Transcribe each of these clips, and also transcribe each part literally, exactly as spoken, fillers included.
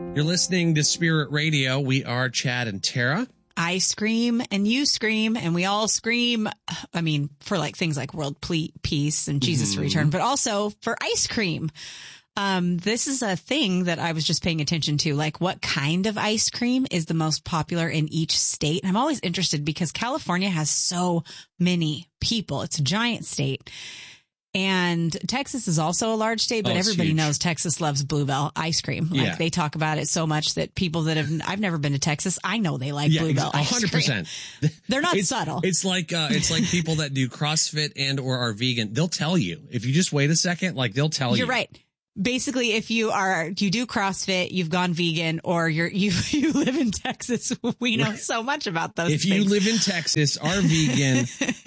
You're listening to Spirit Radio. We are Chad and Tara. I scream and you scream and we all scream. I mean, for like things like world ple- peace and Jesus' Mm-hmm. return, but also for ice cream. Um, this is a thing that I was just paying attention to, like what kind of ice cream is the most popular in each state. And I'm always interested because California has so many people. It's a giant state. And Texas is also a large state, but Oh, it's everybody huge. knows Texas loves Bluebell ice cream. Like Yeah. they talk about it so much that people that have, I've never been to Texas, I know they like Yeah, Bluebell a ice hundred cream. percent. They're not It's, subtle. it's like uh, it's like people that do CrossFit and or are vegan. They'll tell you if you just wait a second. Like they'll tell you. You're right. Basically, if you are, you do CrossFit, you've gone vegan, or you're, you, you live in Texas, we know so much about those If things. you live in Texas, are vegan,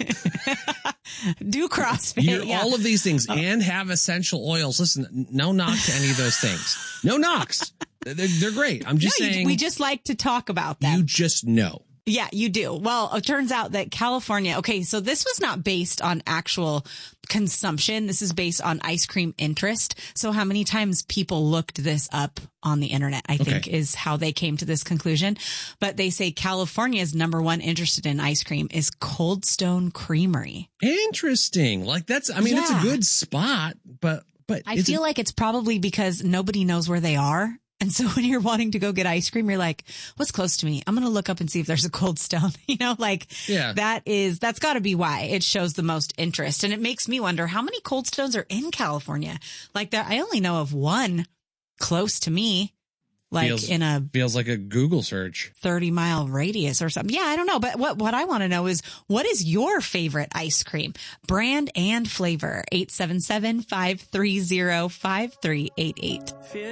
do CrossFit. you're yeah. all of these things, and have essential oils. Listen, no knock to any of those things. No knocks. They're, they're great. I'm just No, you- saying. we just like to talk about them. You just know. Yeah, you do. Well, it turns out that California, okay, so this was not based on actual consumption. This is based on ice cream interest. So how many times people looked this up on the internet, I think Okay. is how they came to this conclusion. But they say California's number one interested in ice cream is Cold Stone Creamery. Interesting. Like that's, I mean, it's a Yeah. good spot, but, but I it's feel a, like it's probably because nobody knows where they are. And so when you're wanting to go get ice cream, you're like, what's close to me? I'm going to look up and see if there's a Cold Stone. You know, like Yeah. that is, that's got to be why it shows the most interest. And it makes me wonder how many Cold Stones are in California? Like there, I only know of one close to me, like feels, in a feels like a Google search. thirty mile radius or something. Yeah, I don't know. But what, what I want to know is what is your favorite ice cream brand and flavor? eight seven seven, five three zero, five three eight eight.